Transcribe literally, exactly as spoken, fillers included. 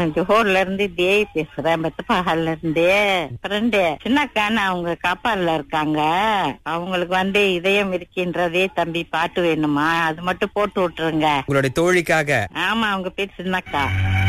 நான் ஜோஹர்ல இருந்து தேவி பேசுறேன், மெத்தப்பாகல்ல இருந்து. ஃப்ரெண்டு சின்னக்கா அவங்க காப்பாடுல இருக்காங்க. அவங்களுக்கு வந்து இதயம் இருக்கின்றதே தம்பி பாட்டு வேணுமா, அது மட்டும் போட்டு விட்டுருங்க உங்களுடைய தோழிக்காக. ஆமா, அவங்க பேர் சின்னக்கா.